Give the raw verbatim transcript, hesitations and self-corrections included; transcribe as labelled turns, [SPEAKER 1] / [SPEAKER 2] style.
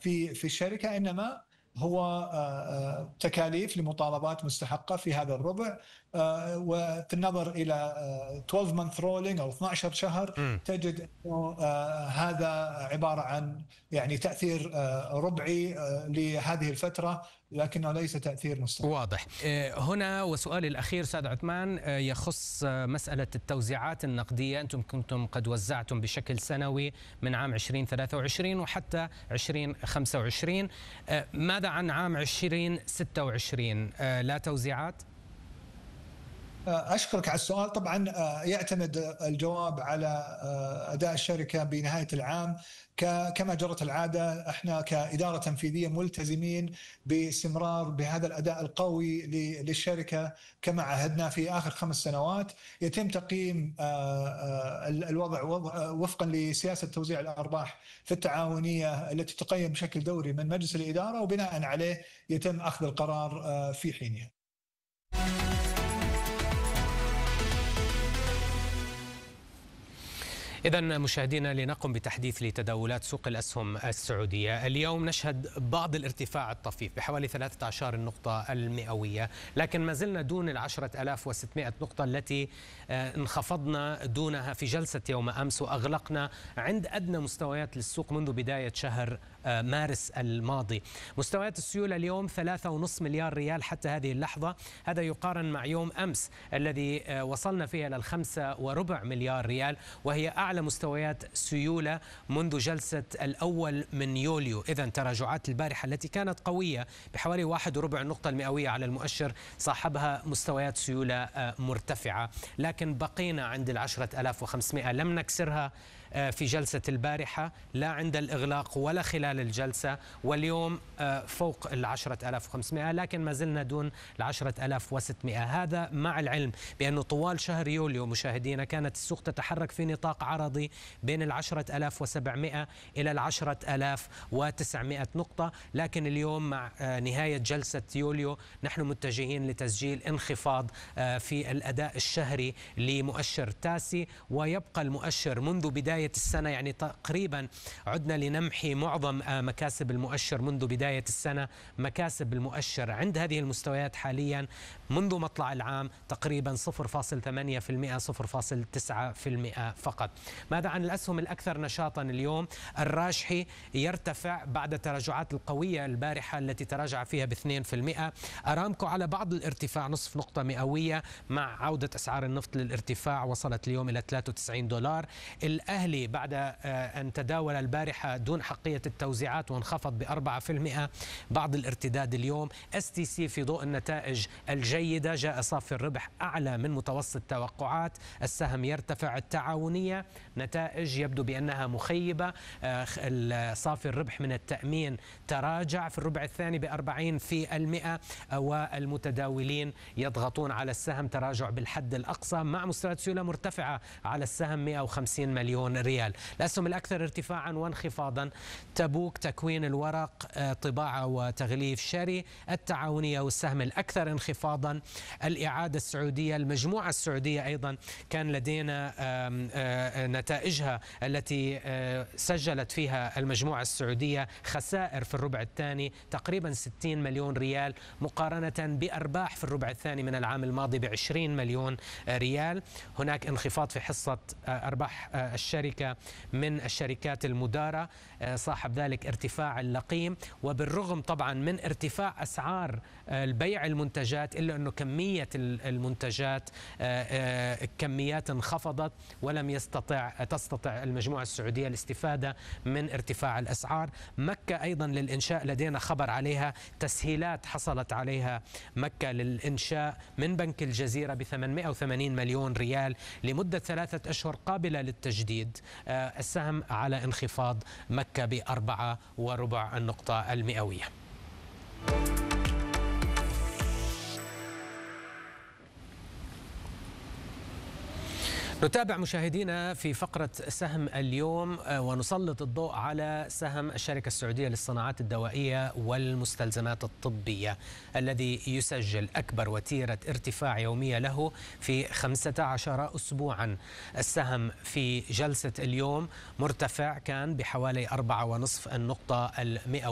[SPEAKER 1] في في الشركة، إنما هو تكاليف لمطالبات مستحقة في هذا الربع. وفي النظر إلى اثنا عشر month rolling أو اثني عشر شهر م. تجد أنه هذا عبارة عن يعني تأثير ربعي لهذه الفترة، لكنه ليس تأثير مستمر.
[SPEAKER 2] واضح. هنا وسؤالي الأخير سيد عثمان يخص مسألة التوزيعات النقدية. أنتم كنتم قد وزعتم بشكل سنوي من عام عشرين ثلاثة وعشرين وحتى عشرين خمسة وعشرين، ماذا عن عام عشرين ستة وعشرين؟ لا توزيعات؟
[SPEAKER 1] أشكرك على السؤال. طبعا يعتمد الجواب على أداء الشركة بنهاية العام. كما جرت العادة، احنا كإدارة تنفيذية ملتزمين باستمرار بهذا الأداء القوي للشركة كما عهدنا في آخر خمس سنوات. يتم تقييم الوضع وفقا لسياسة توزيع الأرباح في التعاونية التي تقيم بشكل دوري من مجلس الإدارة، وبناء عليه يتم أخذ القرار في حينه.
[SPEAKER 2] إذن مشاهدينا، لنقم بتحديث لتداولات سوق الأسهم السعودية. اليوم نشهد بعض الارتفاع الطفيف بحوالي ثلاثة عشر النقطة المئوية، لكن ما زلنا دون العشرة آلاف وستمائة نقطة التي انخفضنا دونها في جلسة يوم أمس، وأغلقنا عند أدنى مستويات للسوق منذ بداية شهر مارس الماضي. مستويات السيولة اليوم ثلاثة ونصف مليار ريال حتى هذه اللحظة. هذا يقارن مع يوم أمس الذي وصلنا فيها للخمسة وربع مليار ريال، وهي أعلى مستويات سيولة منذ جلسة الأول من يوليو. إذن تراجعات البارحة التي كانت قوية بحوالي واحد وربع النقطة المئوية على المؤشر صاحبها مستويات سيولة مرتفعة، لكن بقينا عند العشرة آلاف وخمسمائة، لم نكسرها في جلسة البارحة لا عند الإغلاق ولا خلال الجلسة، واليوم فوق العشرة آلاف وخمسمائة، لكن ما زلنا دون العشرة آلاف وستمائة. هذا مع العلم بأنه طوال شهر يوليو مشاهدينا كانت السوق تتحرك في نطاق عرضي بين العشرة آلاف وسبعمائة إلى العشرة آلاف وتسعمائة نقطة، لكن اليوم مع نهاية جلسة يوليو نحن متجهين لتسجيل انخفاض في الأداء الشهري لمؤشر تاسي، ويبقى المؤشر منذ بداية السنة، يعني تقريبا عدنا لنمحي معظم مكاسب المؤشر منذ بداية السنة. مكاسب المؤشر عند هذه المستويات حاليا منذ مطلع العام تقريبا صفر فاصلة ثمانية بالمئة صفر فاصلة تسعة بالمئة فقط. ماذا عن الأسهم الأكثر نشاطا اليوم؟ الراجحي يرتفع بعد التراجعات القوية البارحة التي تراجع فيها باثنين بالمئة. أرامكو على بعض الارتفاع نصف نقطة مئوية مع عودة أسعار النفط للارتفاع، وصلت اليوم إلى ثلاثة وتسعين دولار. الأهلي بعد أن تداول البارحة دون حقية التوزيعات وانخفض بأربعة بالمئة بعض الارتداد اليوم. اس تي سي في ضوء النتائج الجيدة جاء صافي الربح أعلى من متوسط توقعات، السهم يرتفع. التعاونية نتائج يبدو بأنها مخيبة، صافي الربح من التأمين تراجع في الربع الثاني بأربعين في المئة، والمتداولين يضغطون على السهم تراجع بالحد الأقصى مع مستويات سيولة مرتفعة على السهم مئة وخمسين مليون ريال. الأسهم الأكثر ارتفاعا وانخفاضا تبوك تكوين الورق طباعة وتغليف شري. التعاونية والسهم الأكثر انخفاضا الإعادة السعودية. المجموعة السعودية أيضا كان لدينا نتائجها التي سجلت فيها المجموعة السعودية خسائر في الربع الثاني تقريبا ستين مليون ريال مقارنة بأرباح في الربع الثاني من العام الماضي بعشرين مليون ريال. هناك انخفاض في حصة أرباح الشركة من الشركات المدارة صاحب ذلك ارتفاع اللقيم، وبالرغم طبعا من ارتفاع أسعار البيع المنتجات إلا أنه كمية المنتجات كميات انخفضت، ولم يستطع تستطع المجموعة السعودية الاستفادة من ارتفاع الأسعار. مكة أيضا للإنشاء لدينا خبر عليها، تسهيلات حصلت عليها مكة للإنشاء من بنك الجزيرة ب ثمانمائة وثمانين مليون ريال لمدة ثلاثة أشهر قابلة للتجديد. السهم على انخفاض مكة بأربعة وربع النقطة المئوية. نتابع مشاهدينا في فقرة سهم اليوم ونسلط الضوء على سهم الشركة السعودية للصناعات الدوائية والمستلزمات الطبية الذي يسجل أكبر وتيرة ارتفاع يومية له في خمسة عشر أسبوعا. السهم في جلسة اليوم مرتفع كان بحوالي أربعة ونصف النقطة المئوية.